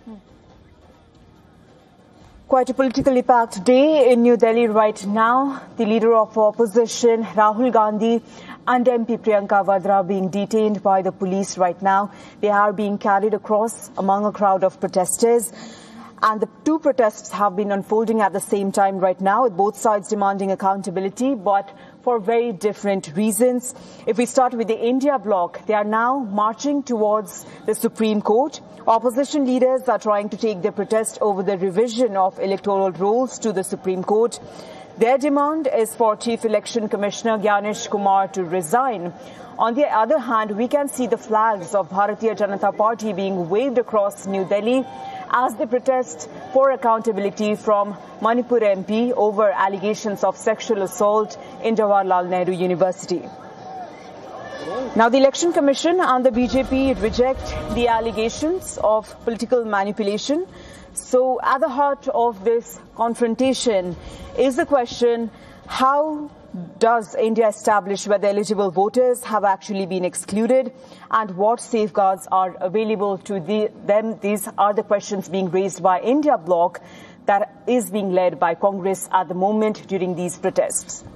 Quite a politically packed day in New Delhi right now. The leader of opposition, Rahul Gandhi, and MP Priyanka Vadra being detained by the police right now. They are being carried across among a crowd of protesters. And the two protests have been unfolding at the same time right now, with both sides demanding accountability, but for very different reasons. If we start with the India bloc, they are now marching towards the Supreme Court. Opposition leaders are trying to take their protest over the revision of electoral rolls to the Supreme Court. Their demand is for Chief Election Commissioner Gyanesh Kumar to resign. On the other hand, we can see the flags of Bharatiya Janata Party being waved across New Delhi as they protest for accountability from Manipur MP over allegations of sexual assault in Jawaharlal Nehru University. Now, the Election Commission and the BJP reject the allegations of political manipulation. So, at the heart of this confrontation is the question, how does India establish whether eligible voters have actually been excluded and what safeguards are available to them? These are the questions being raised by India bloc that is being led by Congress at the moment during these protests.